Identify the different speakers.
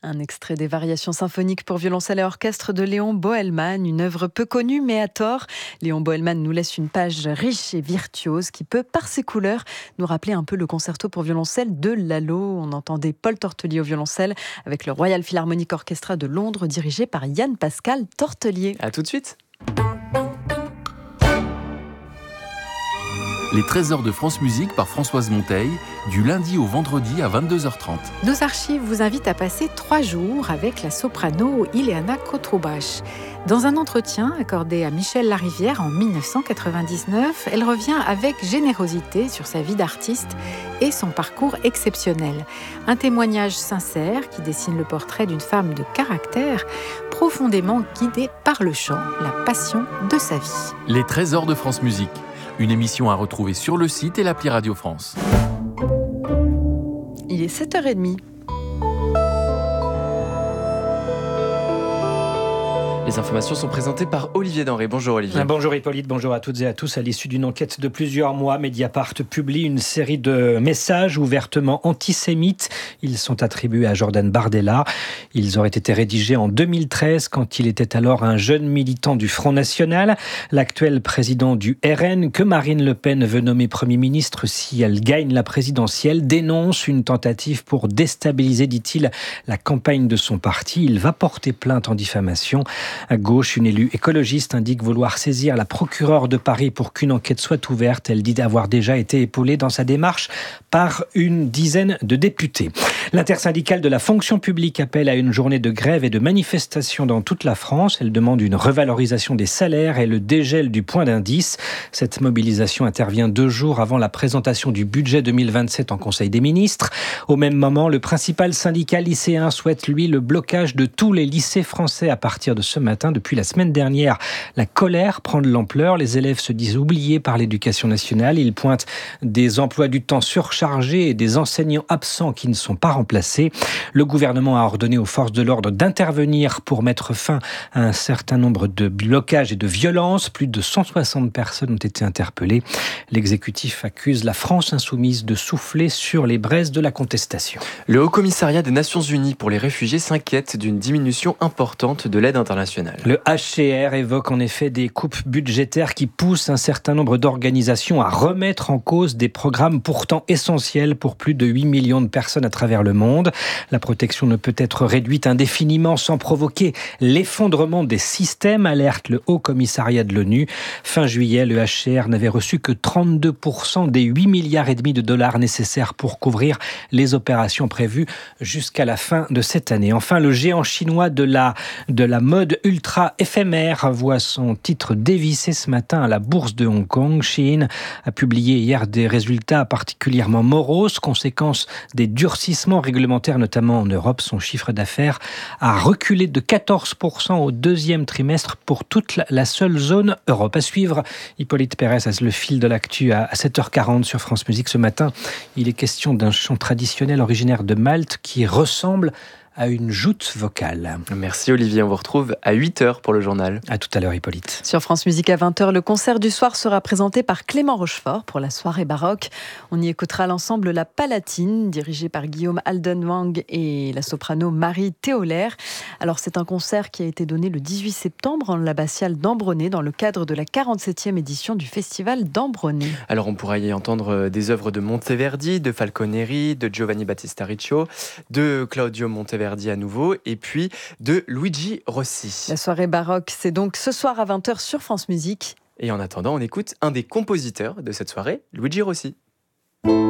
Speaker 1: Un extrait des Variations symphoniques pour violoncelle et orchestre de Léon Boëlmann, une œuvre peu connue mais à tort. Léon Boëlmann nous laisse une page riche et virtuose qui peut, par ses couleurs, nous rappeler un peu le concerto pour violoncelle de Lalo. On entendait Paul Tortelier au violoncelle avec le Royal Philharmonic Orchestra de Londres dirigé par Yann Pascal Tortelier.
Speaker 2: À tout de suite.
Speaker 3: Les trésors de France Musique par Françoise Monteil, du lundi au vendredi à 22h30.
Speaker 4: Nos archives vous invitent à passer 3 jours avec la soprano Ileana Kotrubach. Dans un entretien accordé à Michel Larivière en 1999, elle revient avec générosité sur sa vie d'artiste et son parcours exceptionnel. Un témoignage sincère qui dessine le portrait d'une femme de caractère, profondément guidée par le chant, la passion de sa vie.
Speaker 3: Les trésors de France Musique, une émission à retrouver sur le site et l'appli Radio France.
Speaker 1: Il est 7h30.
Speaker 2: Les informations sont présentées par Olivier Denré. Bonjour Olivier.
Speaker 5: Bonjour Hippolyte, bonjour à toutes et à tous. À l'issue d'une enquête de plusieurs mois, Mediapart publie une série de messages ouvertement antisémites. Ils sont attribués à Jordan Bardella. Ils auraient été rédigés en 2013 quand il était alors un jeune militant du Front National. L'actuel président du RN, que Marine Le Pen veut nommer Premier ministre si elle gagne la présidentielle, dénonce une tentative pour déstabiliser, dit-il, la campagne de son parti. Il va porter plainte en diffamation. À gauche, une élue écologiste indique vouloir saisir la procureure de Paris pour qu'une enquête soit ouverte. Elle dit avoir déjà été épaulée dans sa démarche par une dizaine de députés. L'intersyndicale de la fonction publique appelle à une journée de grève et de manifestation dans toute la France. Elle demande une revalorisation des salaires et le dégel du point d'indice. Cette mobilisation intervient 2 jours avant la présentation du budget 2027 en Conseil des ministres. Au même moment, le principal syndicat lycéen souhaite, lui, le blocage de tous les lycées français à partir de ce matin. Depuis la semaine dernière, la colère prend de l'ampleur. Les élèves se disent oubliés par l'éducation nationale. Ils pointent des emplois du temps surchargés et des enseignants absents qui ne sont pas remplacés. Le gouvernement a ordonné aux forces de l'ordre d'intervenir pour mettre fin à un certain nombre de blocages et de violences. Plus de 160 personnes ont été interpellées. L'exécutif accuse la France insoumise de souffler sur les braises de la contestation.
Speaker 2: Le Haut-Commissariat des Nations Unies pour les réfugiés s'inquiète d'une diminution importante de l'aide internationale.
Speaker 5: Le HCR évoque en effet des coupes budgétaires qui poussent un certain nombre d'organisations à remettre en cause des programmes pourtant essentiels pour plus de 8 millions de personnes à travers le monde. La protection ne peut être réduite indéfiniment sans provoquer l'effondrement des systèmes, alerte le Haut-Commissariat de l'ONU. Fin juillet, le HCR n'avait reçu que 32% des 8,5 milliards de dollars nécessaires pour couvrir les opérations prévues jusqu'à la fin de cette année. Enfin, le géant chinois de la mode ultra éphémère voit son titre dévissé ce matin à la bourse de Hong Kong. Shein a publié hier des résultats particulièrement moroses, conséquence des durcissements réglementaires, notamment en Europe. Son chiffre d'affaires a reculé de 14% au 2e trimestre pour toute la seule zone Europe. À suivre, Hippolyte Pérez, le fil de l'actu à 7h40 sur France Musique. Ce matin, il est question d'un chant traditionnel originaire de Malte qui ressemble à une joute vocale.
Speaker 2: Merci Olivier, on vous retrouve à 8h pour le journal.
Speaker 5: À tout à l'heure Hippolyte.
Speaker 1: Sur France Musique à 20h, le concert du soir sera présenté par Clément Rochefort pour la soirée baroque. On y écoutera l'ensemble La Palatine, dirigé par Guillaume Aldenwang et la soprano Marie Théolaire. Alors c'est un concert qui a été donné le 18 septembre en l'abbatiale d'Ambronay dans le cadre de la 47e édition du festival d'Ambronay.
Speaker 2: Alors on pourra y entendre des œuvres de Monteverdi, de Falconeri, de Giovanni Battista Riccio, de Claudio Monteverdi à nouveau, et puis de Luigi Rossi.
Speaker 1: La soirée baroque, c'est donc ce soir à 20h sur France Musique.
Speaker 2: Et en attendant, on écoute un des compositeurs de cette soirée, Luigi Rossi.